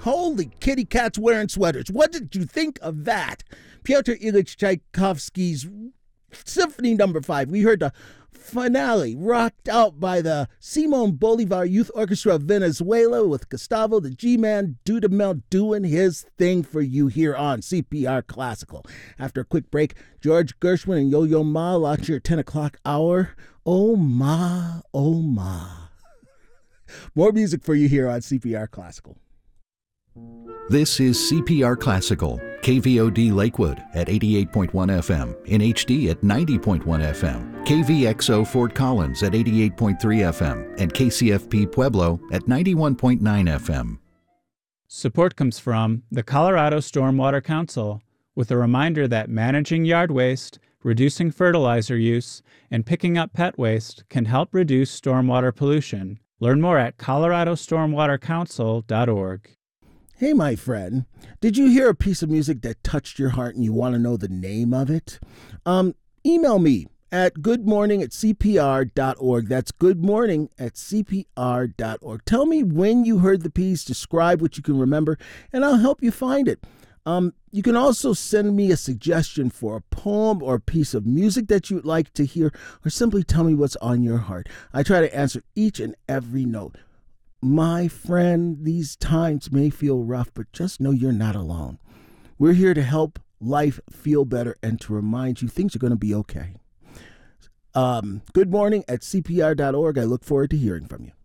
Holy kitty cats wearing sweaters. What did you think of that? Pyotr Ilyich Tchaikovsky's Symphony No. 5. We heard the finale rocked out by the Simon Bolivar Youth Orchestra of Venezuela with Gustavo the G-Man Dudamel doing his thing for you here on CPR Classical. After a quick break, George Gershwin and Yo-Yo Ma launch your 10 o'clock hour. Oh ma, oh ma. More music for you here on CPR Classical. This is CPR Classical, KVOD Lakewood at 88.1 FM, in HD at 90.1 FM, KVXO Fort Collins at 88.3 FM, and KCFP Pueblo at 91.9 FM. Support comes from the Colorado Stormwater Council, with a reminder that managing yard waste, reducing fertilizer use, and picking up pet waste can help reduce stormwater pollution. Learn more at coloradostormwatercouncil.org. Hey, my friend, did you hear a piece of music that touched your heart and you want to know the name of it? Email me at goodmorning@cpr.org. That's goodmorning@cpr.org. Tell me when you heard the piece, describe what you can remember, and I'll help you find it. You can also send me a suggestion for a poem or a piece of music that you'd like to hear, or simply tell me what's on your heart. I try to answer each and every note. My friend, these times may feel rough, but just know you're not alone. We're here to help life feel better and to remind you things are going to be okay. Good morning at CPR.org. I look forward to hearing from you.